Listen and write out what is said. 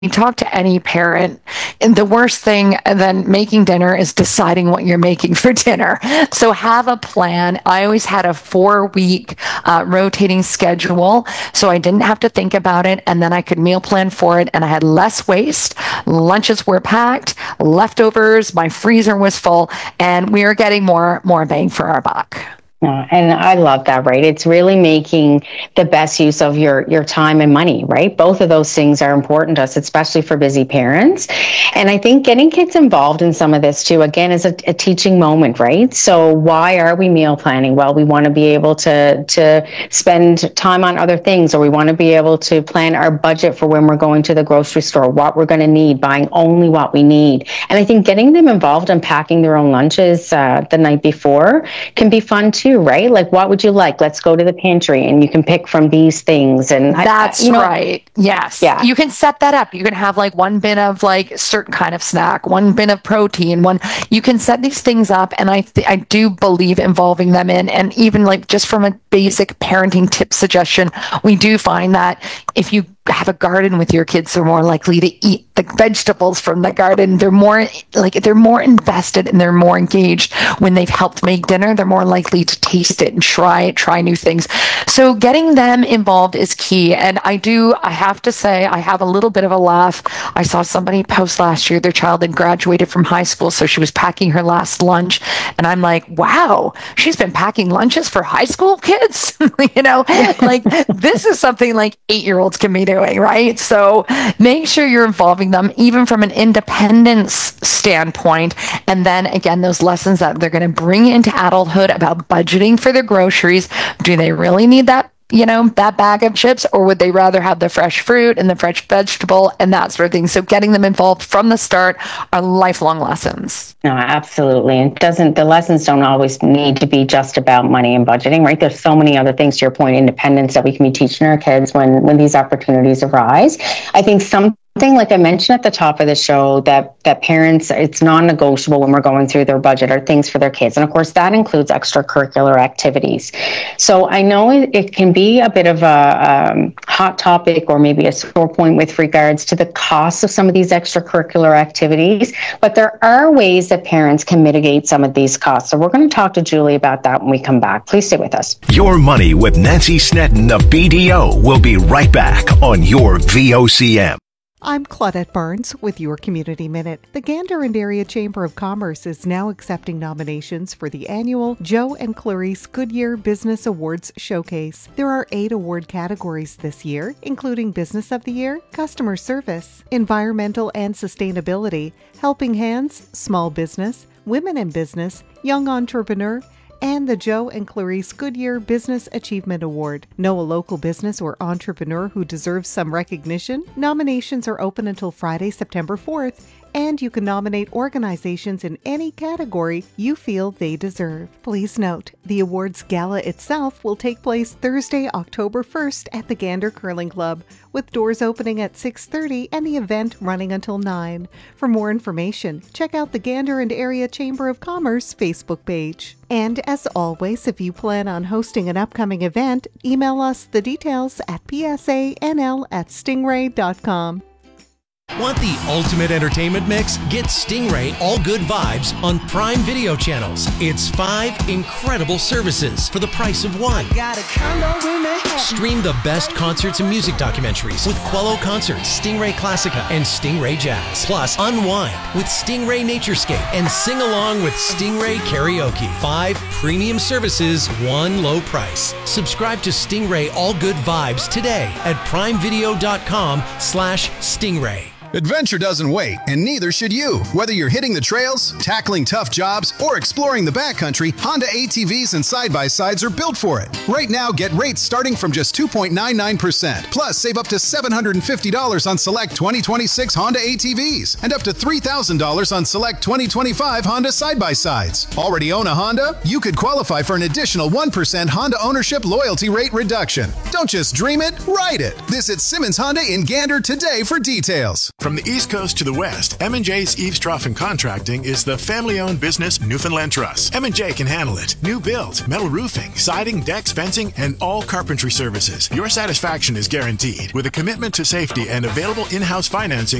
you talk to any parent, and the worst thing than making dinner is deciding what you're making for dinner. So have a plan. I always had a 4-week rotating schedule, so I didn't have to think about it, and then I could meal plan for it, and I had less waste. Lunches were packed, leftovers, my freezer was full, and we were getting more bang for our buck. And I love that, right? It's really making the best use of your time and money, right? Both of those things are important to us, especially for busy parents. And I think getting kids involved in some of this too, again, is a teaching moment, right? So why are we meal planning? Well, we want to be able to spend time on other things, or we want to be able to plan our budget for when we're going to the grocery store, what we're going to need, buying only what we need. And I think getting them involved in packing their own lunches the night before can be fun too. Right? Like, what would you like? Let's go to the pantry and you can pick from these things. And that's right. Yes. Yeah. You can set that up. You can have like one bin of like a certain kind of snack, one bin of protein, you can set these things up. And I do believe involving them in, and even like just from a basic parenting tip suggestion, we do find that if you have a garden with your kids, they're more likely to eat the vegetables from the garden. They're more invested and they're more engaged when they've helped make dinner. They're more likely to taste it and try new things. So getting them involved is key. And I have to say, I have a little bit of a laugh. I saw somebody post last year, their child had graduated from high school, so she was packing her last lunch. And I'm like, wow, she's been packing lunches for high school kids? Like this is something like 8-year-olds can be doing, right? So make sure you're involving them even from an independence standpoint. And then again, those lessons that they're going to bring into adulthood about budgeting for their groceries. Do they really need that bag of chips, or would they rather have the fresh fruit and the fresh vegetable and that sort of thing? So getting them involved from the start are lifelong lessons. No, absolutely. And the lessons don't always need to be just about money and budgeting, right? There's so many other things, to your point, independence, that we can be teaching our kids when these opportunities arise. I think something like I mentioned at the top of the show, that parents, it's non-negotiable when we're going through their budget, are things for their kids. And of course, that includes extracurricular activities. So I know it can be a bit of a hot topic, or maybe a sore point with regards to the cost of some of these extracurricular activities, but there are ways that parents can mitigate some of these costs. So we're going to talk to Julie about that when we come back. Please stay with us. Your Money with Nancy Snedden of BDO will be right back on your VOCM. I'm Claudette Barnes with your Community Minute. The Gander and Area Chamber of Commerce is now accepting nominations for the annual Joe and Clarice Goodyear Business Awards Showcase. There are 8 award categories this year, including Business of the Year, Customer Service, Environmental and Sustainability, Helping Hands, Small Business, Women in Business, Young Entrepreneur, and the Joe and Clarice Goodyear Business Achievement Award. Know a local business or entrepreneur who deserves some recognition? Nominations are open until Friday, September 4th, and you can nominate organizations in any category you feel they deserve. Please note, the awards gala itself will take place Thursday, October 1st at the Gander Curling Club, with doors opening at 6:30 and the event running until 9. For more information, check out the Gander and Area Chamber of Commerce Facebook page. And as always, if you plan on hosting an upcoming event, email us the details at psanl@stingray.com. Want the ultimate entertainment mix? Get Stingray All Good Vibes on Prime Video channels. It's 5 incredible services for the price of 1. Stream the best concerts and music documentaries with Quello Concerts, Stingray Classica, and Stingray Jazz. Plus, unwind with Stingray Naturescape and sing along with Stingray Karaoke. 5 premium services, 1 low price. Subscribe to Stingray All Good Vibes today at primevideo.com/Stingray. Adventure doesn't wait, and neither should you. Whether you're hitting the trails, tackling tough jobs, or exploring the backcountry, Honda ATVs and side-by-sides are built for it. Right now, get rates starting from just 2.99%. Plus, save up to $750 on select 2026 Honda ATVs and up to $3,000 on select 2025 Honda side-by-sides. Already own a Honda? You could qualify for an additional 1% Honda ownership loyalty rate reduction. Don't just dream it, ride it. Visit Simmons Honda in Gander today for details. From the East Coast to the West, M&J's Eaves Trough and Contracting is the family-owned business Newfoundland Truss. M&J can handle it. New builds, metal roofing, siding, decks, fencing, and all carpentry services. Your satisfaction is guaranteed with a commitment to safety and available in-house financing